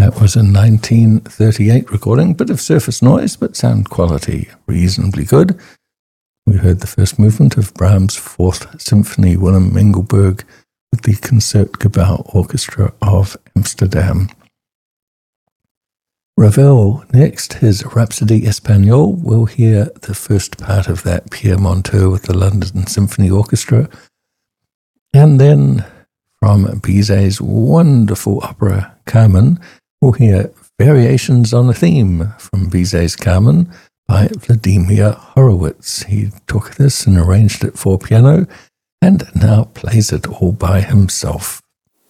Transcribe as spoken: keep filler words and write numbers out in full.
That was a nineteen thirty-eight recording. Bit of surface noise, but sound quality reasonably good. We heard the first movement of Brahms' Fourth Symphony, Willem Engelberg, with the Concertgebouw Orchestra of Amsterdam. Ravel next, his Rhapsody Espagnole. We'll hear the first part of that, Pierre Monteux with the London Symphony Orchestra. And then from Bizet's wonderful opera, Carmen, we'll hear variations on a theme from Bizet's Carmen by Vladimir Horowitz. He took this and arranged it for piano and now plays it all by himself.